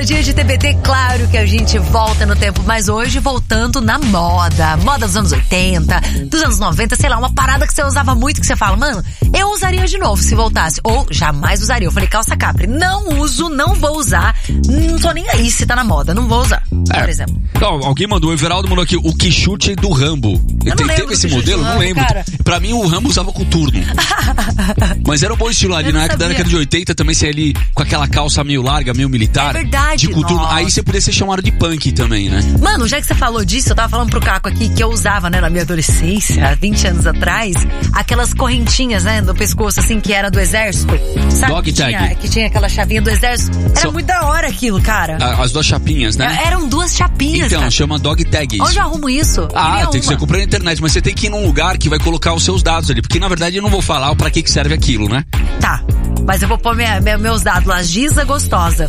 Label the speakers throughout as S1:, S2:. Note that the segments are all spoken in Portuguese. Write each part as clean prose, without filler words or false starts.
S1: Segunda-feira, dia de TBT, claro que a gente volta no tempo, mas hoje voltando na moda. Moda dos anos 80, dos anos 90, sei lá, uma parada que você usava muito, que você fala, mano, eu usaria de novo se voltasse. Ou jamais usaria. Eu falei, calça capri. Não uso, não vou usar. Não tô nem aí se tá na moda, não vou usar. Por exemplo.
S2: Não, alguém mandou, o Everaldo mandou aqui, o Quixote do Rambo. Teve esse modelo? Não lembro. Cara. Pra mim, o Rambo usava coturno. Mas era um bom estilo ali, na década de 80 também, se ali com aquela calça meio larga, meio militar.
S1: É verdade.
S2: De coturno.
S1: Nossa.
S2: Aí você podia ser chamado de punk também, né?
S1: Mano, já que você falou disso, eu tava falando pro Caco aqui que eu usava, né, na minha adolescência, há 20 anos atrás, aquelas correntinhas, né, no pescoço, assim, que era do exército. Sabe?
S2: Dog tag.
S1: Que tinha aquela chavinha do exército. Era muito da hora aquilo, cara.
S2: As duas chapinhas, né?
S1: Eram duas chapinhas,
S2: então,
S1: cara.
S2: Chama dog tag.
S1: Onde eu arrumo isso?
S2: Tem que ser comprando na internet, mas você tem que ir num lugar que vai colocar os seus dados ali, porque na verdade eu não vou falar pra que serve aquilo, né?
S1: Tá, mas eu vou pôr meus dados lá, Giza Gostosa.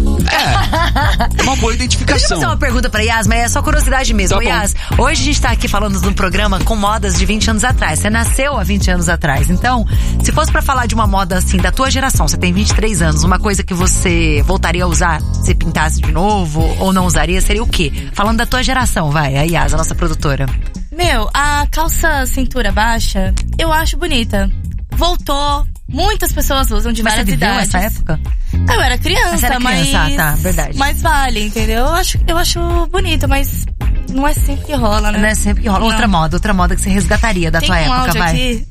S2: É uma boa identificação.
S1: Deixa eu fazer uma pergunta pra Yas, mas é só curiosidade mesmo.
S2: Tá
S1: Yas, hoje a gente tá aqui falando de um programa com modas de 20 anos atrás. Você nasceu há 20 anos atrás. Então, se fosse pra falar de uma moda assim, da tua geração, você tem 23 anos, uma coisa que você voltaria a usar se pintasse de novo ou não usaria, seria o quê? Falando da tua geração, vai, a Yas, a nossa produtora.
S3: Meu, a calça cintura baixa, eu acho bonita. Voltou. Muitas pessoas usam de várias idades.
S1: Mas você viveu essa época?
S3: Eu era criança, mas...
S1: tá, verdade.
S3: Mas vale, entendeu? Eu acho bonito, mas não é sempre que rola, né?
S1: Não é sempre que rola.
S3: Não.
S1: Outra moda que você resgataria da tua época, vai.
S3: Aqui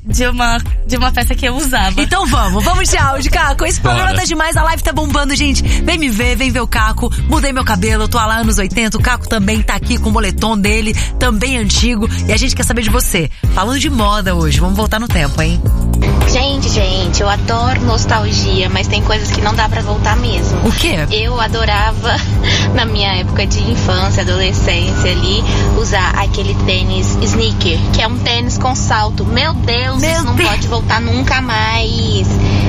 S3: de uma peça que eu usava.
S1: Então vamos de áudio, Caco. Esse programa tá demais, a live tá bombando, gente. Vem me ver, vem ver o Caco. Mudei meu cabelo, eu tô lá anos 80, o Caco também tá aqui com o moletom dele, também antigo. E a gente quer saber de você. Falando de moda hoje, vamos voltar no tempo, hein?
S4: Gente, eu adoro nostalgia, mas tem coisas que não dá pra voltar mesmo.
S1: O quê?
S4: Eu adorava, na minha época de infância, adolescência ali, usar aquele tênis sneaker, que é um tênis com salto. Meu Deus, isso não pode voltar nunca mais.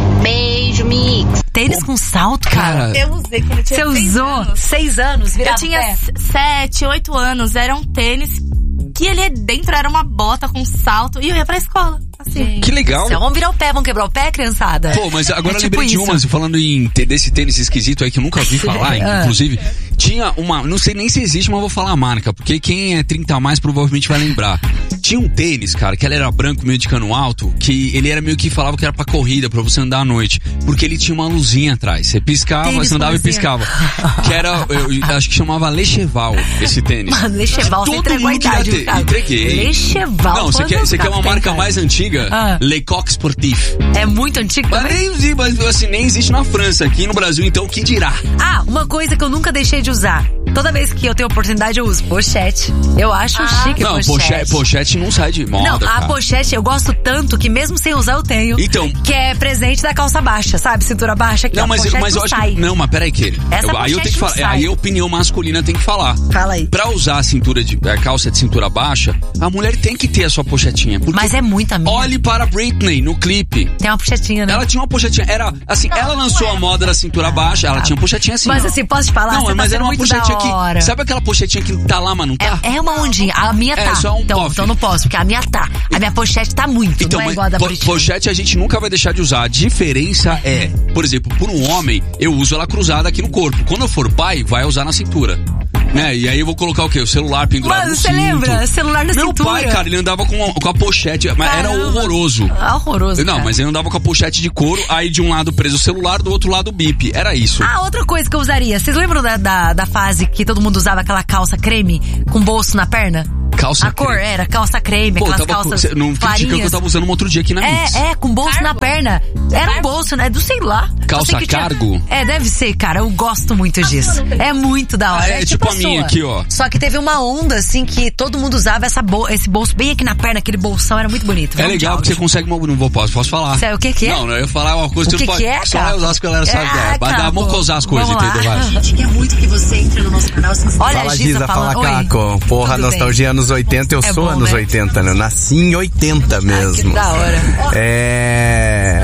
S4: Beijo, Mix.
S1: Tênis com salto, cara?
S3: Eu usei quando eu tinha 6 anos.
S1: Você usou 6 anos?
S3: Eu tinha 7, 8 anos. Era um tênis que ele dentro era uma bota com salto e eu ia pra escola. Assim.
S2: Que legal.
S1: Vamos virar o pé, vamos quebrar o pé, criançada?
S2: Pô, mas agora
S1: tipo
S2: lembrei de
S1: isso.
S2: uma, falando desse tênis esquisito aí que eu nunca ouvi falar, inclusive. Tinha uma, não sei nem se existe, mas vou falar a marca, porque quem é 30 a mais provavelmente vai lembrar. Tinha um tênis, cara, que ele era branco, meio de cano alto, que ele era meio que falava que era pra corrida, pra você andar à noite, porque ele tinha uma luzinha atrás. Você piscava,
S1: tênis
S2: você andava e piscava. Que era, eu acho que chamava Lecheval, esse tênis.
S1: Mano, Lecheval, você entregou a idade.
S2: Entreguei.
S1: Lecheval.
S2: Não, você quer uma marca mais antiga? Lecoq Sportif.
S1: É muito antigo também?
S2: Mas assim, nem existe na França, aqui no Brasil, então, que dirá?
S1: Uma coisa que eu nunca deixei de usar. Toda vez que eu tenho oportunidade eu uso pochete. Eu acho chique pochete.
S2: Pochete não sai de moda,
S1: não, a
S2: cara.
S1: pochete eu gosto tanto que mesmo sem usar eu tenho.
S2: Então,
S1: que é presente da calça baixa, sabe? Cintura baixa aqui.
S2: Não, mas eu acho
S1: sai.
S2: que... Não, mas peraí que...
S1: Aí
S2: eu tenho que falar. Aí a opinião masculina tem que falar.
S1: Fala aí.
S2: Pra usar a calça de cintura baixa, a mulher tem que ter a sua pochetinha.
S1: Mas é muito amiga.
S2: Olhe para a Britney no clipe.
S1: Tem uma pochetinha, né?
S2: Ela tinha uma pochetinha. Era assim, ela lançou a moda da cintura baixa, ela tinha uma pochetinha assim.
S1: Mas assim, posso te falar?
S2: Não, mas era uma pochetinha
S1: que...
S2: Sabe aquela pochetinha que tá lá, mas não tá?
S1: É uma ondinha. A minha tá.
S2: Só um
S1: então não posso, porque a minha tá. A minha pochete tá muito.
S2: Então,
S1: não é igual a da Britney.
S2: Pochete a gente nunca vai deixar de usar. A diferença é, por exemplo, por um homem, eu uso ela cruzada aqui no corpo. Quando eu for pai, vai usar na cintura. Né? E aí eu vou colocar o quê? O celular pendurado no cinto. Mas você lembra?
S1: Celular na cintura.
S2: Meu pai, cara, ele andava com a pochete, mas era horroroso.
S1: Horroroso,
S2: Não,
S1: cara.
S2: mas ele andava com a pochete de couro, aí de um lado preso o celular, do outro lado o bip. Era isso.
S1: Outra coisa que eu usaria. Vocês lembram da fase que todo mundo usava aquela calça creme com bolso na perna?
S2: Calça
S1: creme. A cor era calça creme, aquelas calças
S2: não critica que eu tava usando um outro dia aqui na Mix.
S1: Com bolso na perna. Era um bolso, né? Do sei lá.
S2: Calça cargo?
S1: Deve ser, cara. Eu gosto muito disso. É muito da hora.
S2: É tipo a minha aqui, ó.
S1: Só que teve uma onda, assim, que todo mundo usava esse bolso bem aqui na perna, aquele bolsão, era muito bonito.
S2: É legal que você consegue... Não posso falar.
S1: O que é?
S2: Não, eu ia falar uma coisa que você não pode...
S1: É,
S2: só vai usar as que a galera sabe dela. Vai dar mocosar as coisas, entendeu?
S1: A gente quer muito que você entre no nosso canal.
S5: Olha, fala, Giza, fala, Caco. Porra, nostalgia anos 80, eu sou anos 80, né? Nasci em 80 mesmo.
S1: Que da hora.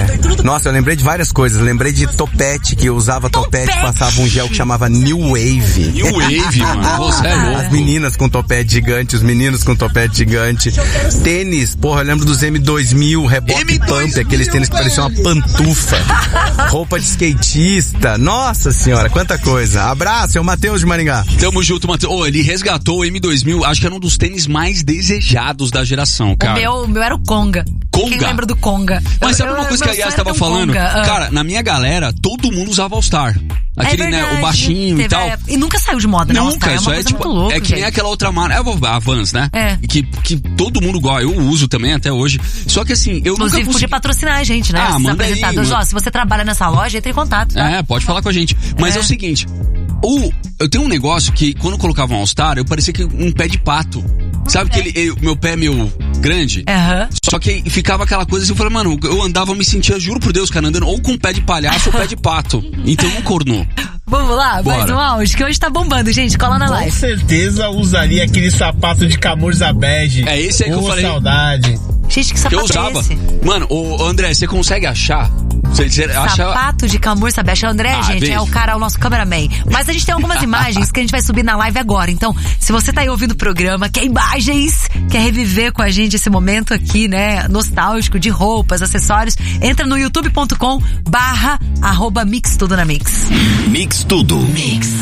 S5: Nossa, eu lembrei de várias coisas. Lembrei de topete, que eu usava topete, passava um gel que chamava New Wave.
S2: New Wave, mano. Você é louco.
S5: As meninas com topete gigante, os meninos com topete gigante. Tênis, porra, eu lembro dos M2000, reboque pump, aqueles tênis que pareciam uma pantufa. Roupa de skatista. Nossa senhora, quanta coisa. Abraço, é o Matheus de Maringá.
S2: Tamo junto, Matheus. Ele resgatou o M2000, acho que era um dos tênis mais desejados da geração, cara.
S1: O meu era o Conga. Quem lembra do Conga?
S2: Mas sabe uma coisa que a Yas tava falando? Cara, na minha galera, todo mundo usava All-Star. Aquele, verdade, né, o baixinho e tal.
S1: E nunca saiu de moda, né?
S2: Nunca, isso é tipo, louco, é que nem aquela outra marca, a Vans, né? Que todo mundo gosta, eu uso também até hoje. Só que assim, eu
S1: inclusive,
S2: nunca
S1: podia patrocinar a gente, né? Esses apresentadores, se você trabalha nessa loja, entre em contato, tá?
S2: Pode falar com a gente. Mas é o seguinte, eu tenho um negócio que quando eu colocava um All-Star, eu parecia que um pé de pato. Sabe que meu pé é meio grande? Só que ficava aquela coisa assim, eu falei, mano, eu andava, me sentia, juro por Deus, cara, andando ou com pé de palhaço ou pé de pato. Então não cornou.
S1: Vamos lá, mais um áudio, que hoje tá bombando, gente, cola na live.
S6: Com certeza usaria aquele sapato de camurça bege.
S2: É esse aí que eu falei.
S6: Saudade.
S1: Gente, que sapato
S2: que eu usava.
S1: É esse?
S2: Mano, André, você consegue achar?
S1: Sapato de camurça bege. O André, gente, veja. É o nosso cameraman. Mas a gente tem algumas imagens que a gente vai subir na live agora. Então, se você tá aí ouvindo o programa, quer imagens, quer reviver com a gente esse momento aqui, né, nostálgico, de roupas, acessórios, entra no youtube.com/@mixtudonamix.
S7: Mix Tudo.
S1: Mix.